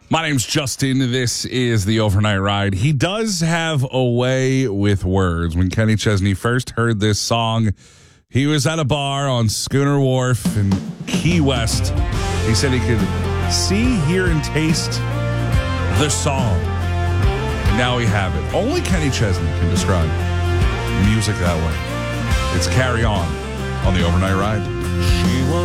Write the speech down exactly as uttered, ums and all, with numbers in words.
My name's Justin. This is the Overnight Ride. He does have a way with words. When Kenny Chesney first heard this song, he was at a bar on Schooner Wharf in Key West. He said he could see, hear, and taste the song. And now we have it. Only Kenny Chesney can describe music that way. It's Carry On on the Overnight Ride. She was